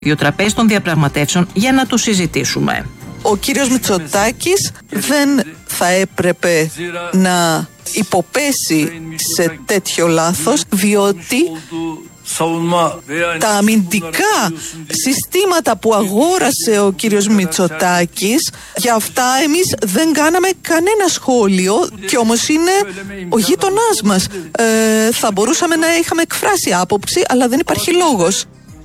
το τραπέζι των διαπραγματεύσεων για να το συζητήσουμε. Ο κύριος Μητσοτάκης δεν θα έπρεπε να υποπέσει σε τέτοιο λάθος, διότι τα αμυντικά συστήματα που αγόρασε ο κύριος Μητσοτάκης, για αυτά εμείς δεν κάναμε κανένα σχόλιο, και όμως είναι ο γείτονάς μας. Θα μπορούσαμε να είχαμε εκφράσει άποψη, αλλά δεν υπάρχει λόγος.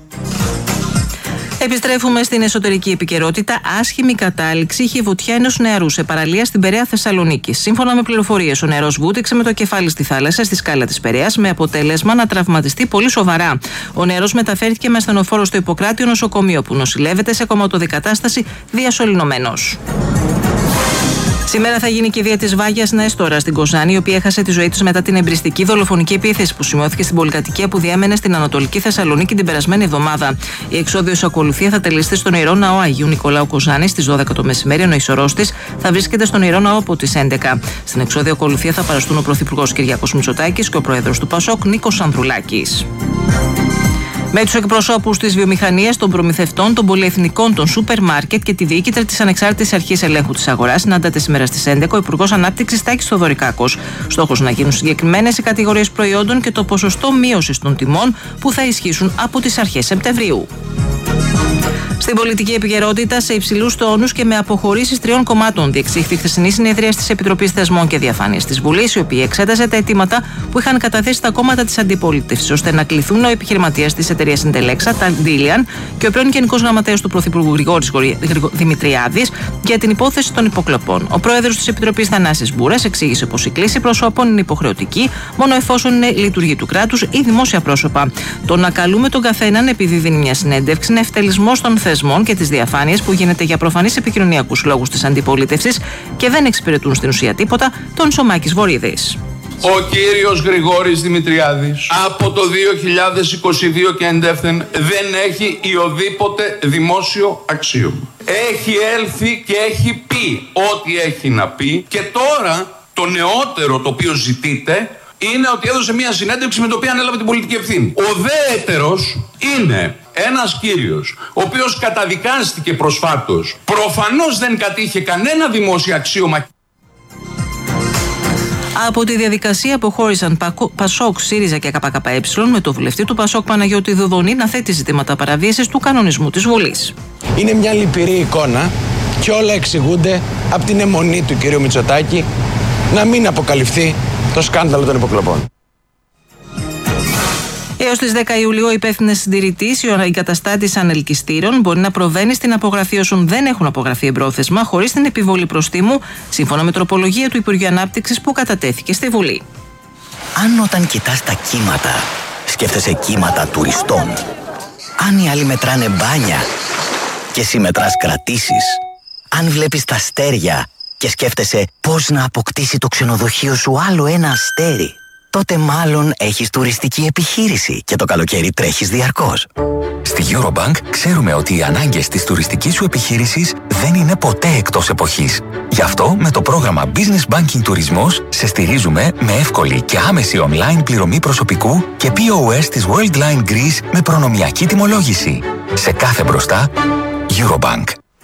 Επιστρέφουμε στην εσωτερική επικαιρότητα. Άσχημη κατάληξη είχε η βουτιά ενός νεαρού σε παραλία στην Περαία Θεσσαλονίκης. Σύμφωνα με πληροφορίες, ο νεαρός βούτυξε με το κεφάλι στη θάλασσα στη σκάλα της Περαίας, με αποτέλεσμα να τραυματιστεί πολύ σοβαρά. Ο νεαρός μεταφέρθηκε με ασθενοφόρο στο Ιπποκράτιο νοσοκομείο, που νοσηλεύεται σε κομματοδικατάσταση διασωληνωμένος. Σήμερα θα γίνει η κηδεία της Βάγιας Νέστορα στην Κοζάνη, η οποία έχασε τη ζωή της μετά την εμπριστική δολοφονική επίθεση που σημειώθηκε στην πολυκατοικία που διέμενε στην Ανατολική Θεσσαλονίκη την περασμένη εβδομάδα. Η εξόδιος ακολουθία θα τελεστεί στον Ιερό Ναό Αγίου Νικολάου Κοζάνη στις 12 το μεσημέρι, ενώ η σωρός της θα βρίσκεται στον Ιερό Ναό από τις 11. Στην εξόδιο ακολουθία θα παραστούν ο Πρωθυπουργός Κυριάκος Μητσοτάκης και ο Πρόεδρος του ΠΑΣΟΚ Νίκος Ανδρουλάκης. Με τους εκπροσώπους της βιομηχανίας, των προμηθευτών, των πολυεθνικών, των σούπερ μάρκετ και τη διοίκητρα της Ανεξάρτητης Αρχής Ελέγχου της Αγοράς συναντάται σήμερα στις 11 ο Υπουργός Ανάπτυξης Τάκης Θοδωρικάκος. Στόχος να γίνουν συγκεκριμένες οι κατηγορίες προϊόντων και το ποσοστό μείωσης των τιμών που θα ισχύσουν από τις αρχές Σεπτεμβρίου. Στην πολιτική επικαιρότητα, σε υψηλούς τόνους και με αποχωρήσεις 3 κομμάτων, διεξήχθη η χθεσινή συνεδρία της Επιτροπής Θεσμών και Διαφάνειας της Βουλής, η οποία εξέτασε τα αιτήματα που είχαν καταθέσει τα κόμματα της αντιπολίτευσης, ώστε να κληθούν ο επιχειρηματίας της εταιρείας Συντελέξα, Ταντήλιαν, και ο πρώην Γενικός Γραμματέας του Πρωθυπουργού Γρηγόρης Δημητριάδης για την υπόθεση των υποκλοπών. Ο πρόεδρος της Επιτροπής Θανάσης Μπούρας εξήγησε πως η κλήση προσώπων είναι υποχρεωτική μόνο εφόσον είναι λειτουργή του κράτους ή δημόσια πρόσωπα. Το να καλούμε τον καθέναν επειδή δίνει μια συνέντευξη είναι ευτελισμός των θεσμών και της διαφάνειας που γίνεται για προφανείς επικοινωνιακούς λόγους της αντιπολίτευσης και δεν εξυπηρετούν στην ουσία τίποτα, τον Σωμάκης Βορίδης. Ο κύριος Γρηγόρης Δημητριάδης από το 2022 και εντεύθεν δεν έχει ιοδήποτε δημόσιο αξίωμα. Έχει έλθει και έχει πει ό,τι έχει να πει, και τώρα το νεότερο το οποίο ζητείτε είναι ότι έδωσε μια συνέντευξη με το οποίο ανέλαβε την πολιτική ευθύνη. Ο δε έτερος είναι ένας κύριος ο οποίος καταδικάστηκε προσφάτως. Προφανώς δεν κατήχε κανένα δημόσιο αξίωμα. Από τη διαδικασία αποχώρησαν ΠΑΣΟΚ, ΣΥΡΙΖΑ και ΚΚΕ, με το βουλευτή του ΠΑΣΟΚ Παναγιώτη Δουδονή να θέτει ζητήματα παραβίασης του κανονισμού της Βουλής. Είναι μια λυπηρή εικόνα και όλα εξηγούνται από την αιμονή του κ. Μητσοτάκη να μην αποκαλυφθεί το σκάνδαλο των υποκλοπών. Έως τις 10 Ιουλίου, ο υπεύθυνος συντηρητής ή ο εγκαταστάτης ανελκυστήρων μπορεί να προβαίνει στην απογραφή όσων δεν έχουν απογραφεί εμπρόθεσμα, χωρίς την επιβολή προστίμου, σύμφωνα με τροπολογία του Υπουργείου Ανάπτυξης που κατατέθηκε στη Βουλή. Αν όταν κοιτάς τα κύματα, σκέφτεσαι κύματα τουριστών, αν οι άλλοι μετράνε μπάνια και εσύ μετράς κρατήσεις, αν βλέπεις τα αστέρια και σκέφτεσαι πώς να αποκτήσει το ξενοδοχείο σου άλλο ένα αστέρι, τότε μάλλον έχεις τουριστική επιχείρηση και το καλοκαίρι τρέχεις διαρκώς. Στη Eurobank ξέρουμε ότι οι ανάγκες της τουριστικής σου επιχείρησης δεν είναι ποτέ εκτός εποχής. Γι' αυτό με το πρόγραμμα Business Banking Τουρισμός σε στηρίζουμε με εύκολη και άμεση online πληρωμή προσωπικού και POS της Worldline Greece με προνομιακή τιμολόγηση. Σε κάθε μπροστά, Eurobank.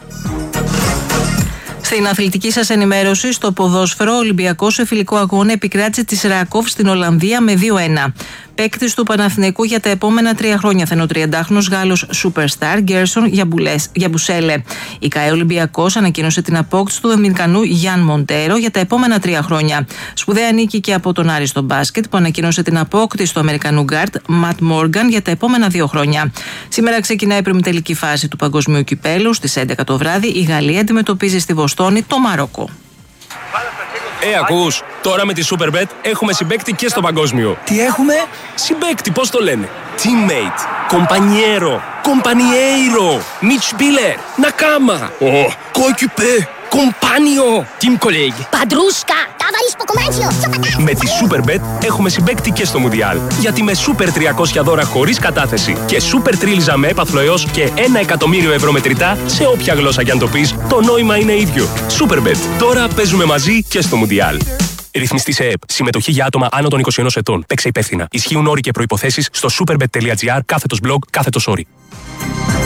Στην αθλητική σας ενημέρωση, στο ποδόσφαιρο, ο Ολυμπιακός σε φιλικό αγώνα επικράτησε τη Ράκοφ στην Ολλανδία με 2-1. Παίκτης του Παναθηναϊκού για τα επόμενα 3 χρόνια θα είναι ο 30χρονος Γάλλος Superstar Γκέρσον Γιαμπουσέλε. Η ΚΑΕ Ολυμπιακός ανακοίνωσε την απόκτηση του Δομινικανού Γιάν Μοντέρο για τα επόμενα 3 χρόνια. Σπουδαία νίκη και από τον Άρη στο μπάσκετ που ανακοίνωσε την απόκτηση του Αμερικανού γκάρτ Ματ Μόργαν για τα επόμενα 2 χρόνια. Σήμερα ξεκινάει η προημιτελική φάση του Παγκοσμίου Κυπέλου. Στις 11 το βράδυ η Γαλλία αντιμετωπίζει στη Βοστόνη το Μαρόκο. Ακούς, τώρα με τη Superbet έχουμε συμπαίκτη και στο παγκόσμιο. Τι έχουμε? Συμπαίκτη, πώς το λένε? Teammate, compañero, compañeiro, Mitspieler, Nakama, coéquipier, compagno, team colleague. Padrusca, ταβαλίς ποκομάνσιο. Με τη Superbet έχουμε συμπαίκτη και στο Μουντιάλ. Γιατί με Super 300 δώρα χωρίς κατάθεση και Super Τρίλιζα με έπαθλο έως και 1 εκατομμύριο ευρώ μετρητά σε όποια γλώσσα κι αν το πεις, το νόημα είναι ίδιο. Superbet. Τώρα παίζουμε μαζί και στο Μουντιάλ. Ρυθμιστή σε ΕΠ. Συμμετοχή για άτομα άνω των 21 ετών. Παίξε υπεύθυνα. Ισχύουν όροι και προϋποθέσεις στο superbet.gr /blog/όροι.